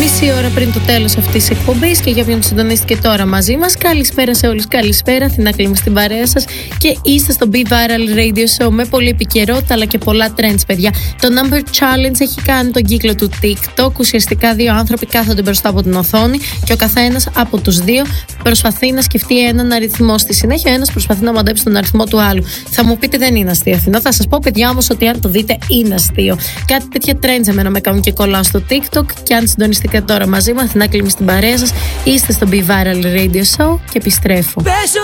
Μισή ώρα πριν το τέλος αυτής της εκπομπής και για όποιον συντονίστηκε τώρα μαζί μας, καλησπέρα σε όλους, καλησπέρα. Αθηνά Κλίμη στην παρέα σας και είστε στο Be Viral Radio Show με πολλή επικαιρότητα αλλά και πολλά trends, παιδιά. Το Number Challenge έχει κάνει τον κύκλο του TikTok. Ουσιαστικά δύο άνθρωποι κάθονται μπροστά από την οθόνη και ο καθένας από τους δύο προσπαθεί να σκεφτεί έναν αριθμό. Στη συνέχεια, ο ένας προσπαθεί να μαντέψει τον αριθμό του άλλου. Θα μου πείτε, δεν είναι αστείο, Αθηνά. Θα σας πω, παιδιά, όμως ότι αν το δείτε, είναι αστείο. Κάτι τέτοια trends εμένα με κάνουν και κολλάω στο TikTok. Και αν συντονιστείτε τώρα μαζί μου, Αθηνά Κλίμη στην παρέα σας, είστε στο Be Viral Radio Show και επιστρέφω.